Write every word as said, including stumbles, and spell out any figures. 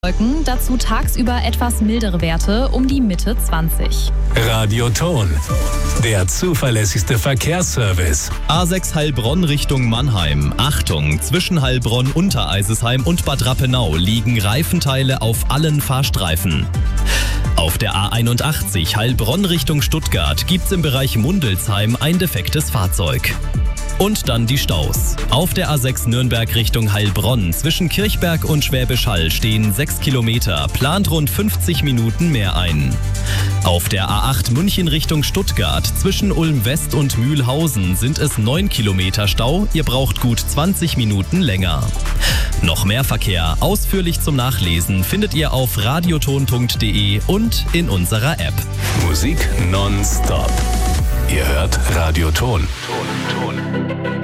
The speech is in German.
Wolken, dazu tagsüber etwas mildere Werte um die Mitte zwanzig. Radioton, der zuverlässigste Verkehrsservice. A sechs Heilbronn Richtung Mannheim. Achtung, zwischen Heilbronn, Untereisesheim und Bad Rappenau liegen Reifenteile auf allen Fahrstreifen. Auf der A einundachtzig Heilbronn Richtung Stuttgart gibt's im Bereich Mundelsheim ein defektes Fahrzeug. Und dann die Staus. Auf der A sechs Nürnberg Richtung Heilbronn zwischen Kirchberg und Schwäbisch Hall stehen sechs Kilometer, plant rund fünfzig Minuten mehr ein. Auf der A acht München Richtung Stuttgart zwischen Ulm West und Mühlhausen sind es neun Kilometer Stau, ihr braucht gut zwanzig Minuten länger. Noch mehr Verkehr ausführlich zum Nachlesen findet ihr auf radioton punkt de und in unserer App. Musik nonstop. Ihr hört Radioton.